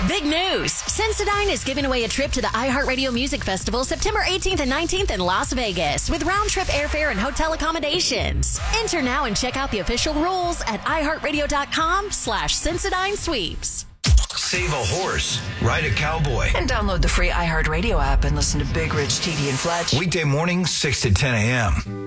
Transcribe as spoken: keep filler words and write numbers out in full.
Big news! Sensodyne is giving away a trip to the iHeartRadio Music Festival September eighteenth and nineteenth in Las Vegas with round-trip airfare and hotel accommodations. Enter now and check out the official rules at iHeartRadio.com slash Sensodyne Sweeps. Save a horse, ride a cowboy. And download the free iHeartRadio app and listen to Big Rich, T D, and Fletch. Weekday mornings, six to ten a.m.